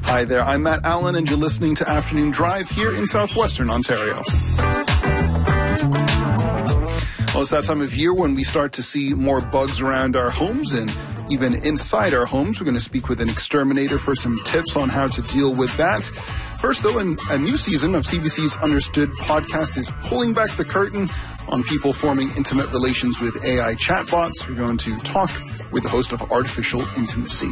Hi there, I'm Matt Allen, and you're listening to Afternoon Drive here in southwestern Ontario. Well, it's that time of year when we start to see more bugs around our homes and even inside our homes. We're going to speak with an exterminator for some tips on how to deal with that. First, though, a new season of CBC's Understood podcast is pulling back the curtain on people forming intimate relations with AI chatbots. We're going to talk with the host of Artificial Intimacy.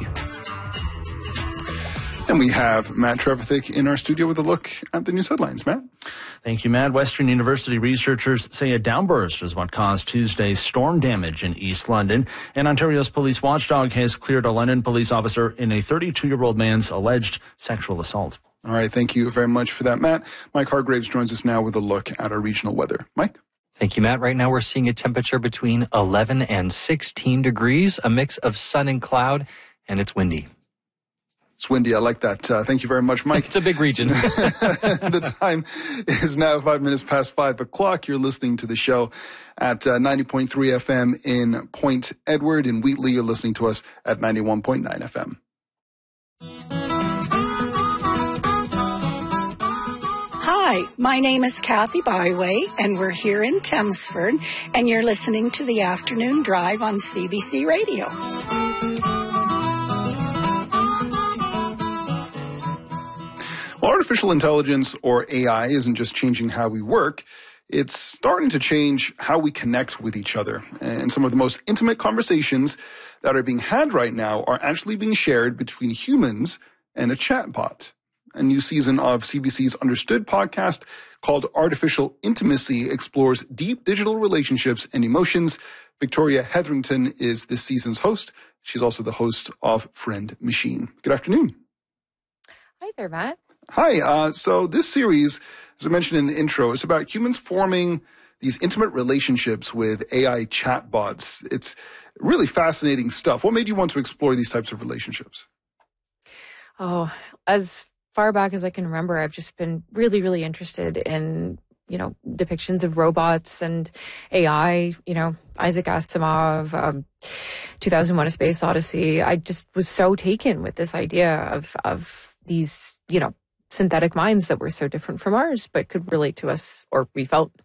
And we have Matt Trevithick in our studio with a look at the news headlines. Matt? Thank you, Matt. Western University researchers say a downburst is what caused Tuesday's storm damage in East London. And Ontario's police watchdog has cleared a London police officer in a 32-year-old man's alleged sexual assault. All right, thank you very much for that, Matt. Mike Hargraves joins us now with a look at our regional weather. Mike? Thank you, Matt. Right now we're seeing a temperature between 11 and 16 degrees, a mix of sun and cloud, and it's windy. It's windy. I like that. Thank you very much, Mike. It's a big region. The time is now 5 minutes past 5 o'clock. You're listening to the show at 90.3 FM in Point Edward. In Wheatley, you're listening to us at 91.9 FM. Hi, my name is Kathy Byway, and we're here in Temsford, and you're listening to the Afternoon Drive on CBC Radio. Well, artificial intelligence, or AI, isn't just changing how we work. It's starting to change how we connect with each other. And some of the most intimate conversations that are being had right now are actually being shared between humans and a chatbot. A new season of CBC's Understood podcast called Artificial Intimacy explores deep digital relationships and emotions. Victoria Hetherington is this season's host. She's also the host of Friend Machine. Good afternoon. Hi there, Matt. Hi. So this series, as I mentioned in the intro, is about humans forming these intimate relationships with AI chatbots. It's really fascinating stuff. What made you want to explore these types of relationships? Oh, as far back as I can remember, I've just been really, really interested in, depictions of robots and AI, Isaac Asimov, 2001: A Space Odyssey. I just was so taken with this idea of these, synthetic minds that were so different from ours, but could relate to us, or we felt